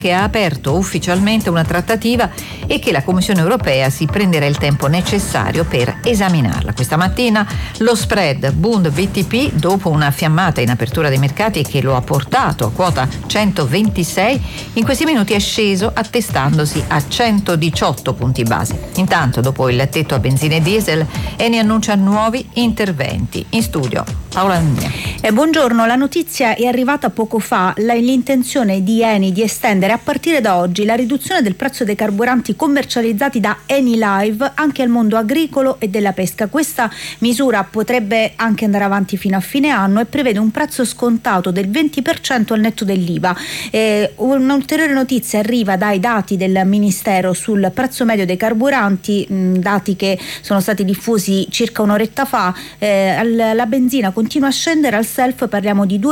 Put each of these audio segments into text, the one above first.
che ha aperto ufficialmente una trattativa e che la Commissione europea si prenderà il tempo necessario per esaminarla. Questa mattina lo spread Bund BTP, dopo una fiammata in apertura dei mercati che lo ha portato a quota 126, in questi minuti è sceso attestandosi a 118 punti base. Intanto, dopo il tetto a benzina e diesel, Eni annuncia nuovi interventi. In studio Paola Nugna. Buongiorno, la notizia è arrivata poco fa, l'intenzione di Eni di estendere a partire da oggi la riduzione del prezzo dei carburanti commercializzati da Enilive anche al mondo agricolo e della pesca. Questa misura potrebbe anche andare avanti fino a fine anno e prevede un prezzo scontato del 20% al netto dell'IVA. Un'ulteriore notizia arriva dai dati del Ministero sul prezzo medio dei carburanti, dati che sono stati diffusi circa un'oretta fa. La benzina continua a scendere, al self parliamo di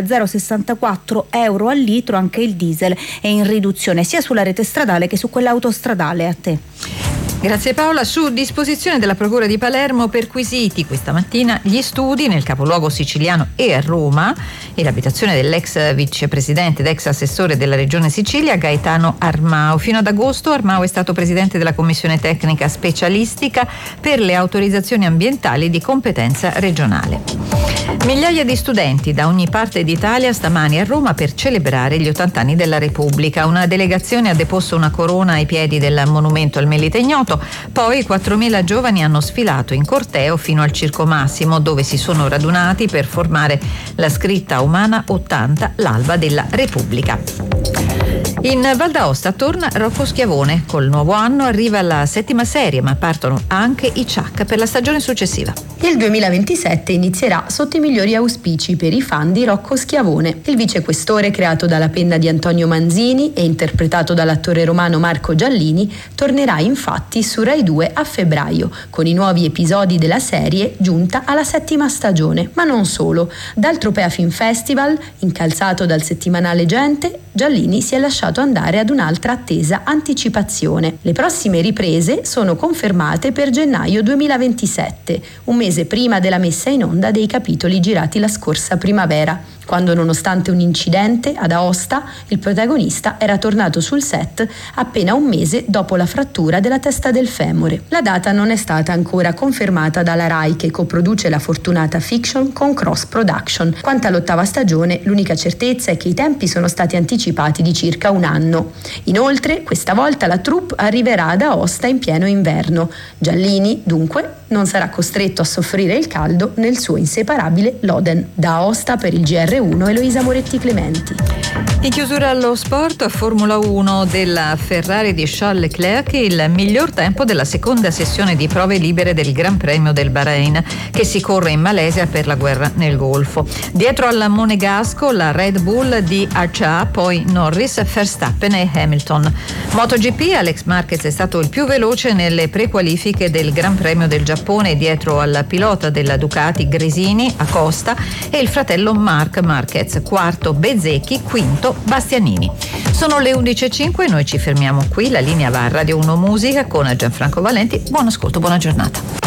2,064 euro al litro, anche il diesel è in riduzione sia sulla rete stradale che su quella autostradale. A te. Grazie Paola. Su disposizione della Procura di Palermo perquisiti questa mattina gli studi nel capoluogo siciliano e a Roma e l'abitazione dell'ex vicepresidente ed ex assessore della Regione Sicilia Gaetano Armao. Fino ad agosto Armao è stato presidente della Commissione Tecnica Specialistica per le autorizzazioni ambientali di competenza regionale. Migliaia di studenti da ogni parte d'Italia stamani a Roma per celebrare gli 80 anni della Repubblica. Una delegazione ha deposto una corona ai piedi del monumento al Milite Ignoto. Poi 4.000 giovani hanno sfilato in corteo fino al Circo Massimo, dove si sono radunati per formare la scritta umana 80, l'alba della Repubblica. In Val d'Aosta torna Rocco Schiavone. Col nuovo anno arriva la 7ª serie, ma partono anche i Ciak per la stagione successiva. Il 2027 inizierà sotto i migliori auspici per i fan di Rocco Schiavone. Il vicequestore, creato dalla penna di Antonio Manzini e interpretato dall'attore romano Marco Giallini, tornerà infatti su Rai 2 a febbraio, con i nuovi episodi della serie giunta alla 7ª stagione. Ma non solo. Dal Tropea Film Festival, incalzato dal settimanale Gente, Giallini si è lasciato andare ad un'altra attesa anticipazione. Le prossime riprese sono confermate per gennaio 2027, un mese prima della messa in onda dei capitoli girati la scorsa primavera, quando nonostante un incidente ad Aosta il protagonista era tornato sul set appena un mese dopo la frattura della testa del femore. La data non è stata ancora confermata dalla Rai, che coproduce la fortunata fiction con Cross Production. Quanto all'8ª stagione, l'unica certezza è che i tempi sono stati anticipati di circa un anno. Inoltre, questa volta la troupe arriverà ad Aosta in pieno inverno. Giallini, dunque, non sarà costretto a soffrire il caldo nel suo inseparabile Loden. Da Aosta per il GR1 Eloisa Moretti Clementi. In chiusura allo sport, Formula 1 della Ferrari di Charles Leclerc, il miglior tempo della seconda sessione di prove libere del Gran Premio del Bahrain, che si corre in Malesia per la guerra nel Golfo. Dietro al monegasco la Red Bull di Arcia, poi Norris, Verstappen e Hamilton. MotoGP, Alex Marquez è stato il più veloce nelle prequalifiche del Gran Premio del Giappone, dietro al pilota della Ducati Gresini, Acosta, e il fratello Marc Marquez, quarto Bezzecchi, quinto Bastianini. Sono le 11.05, noi ci fermiamo qui, la linea va a Radio 1 Musica con Gianfranco Valenti. Buon ascolto, buona giornata.